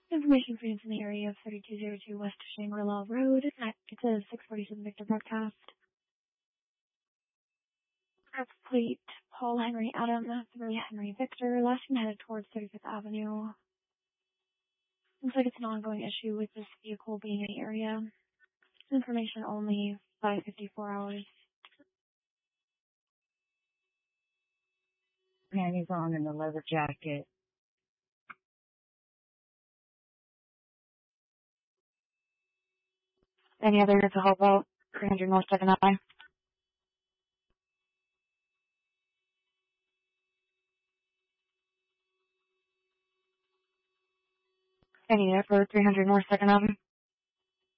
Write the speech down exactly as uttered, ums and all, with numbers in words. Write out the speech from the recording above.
Information for in the area of thirty-two oh two West Shangri-La Road. It's a six forty-seven Victor broadcast. That's plate Paul Henry Adam, three Henry Victor, last one headed towards thirty-fifth Avenue. Looks like it's an ongoing issue with this vehicle being in the area. Information only, five fifty-four hours. Panties on in the leather jacket. Any other to help out? three hundred North second Ave. Any there for three hundred North second Avenue?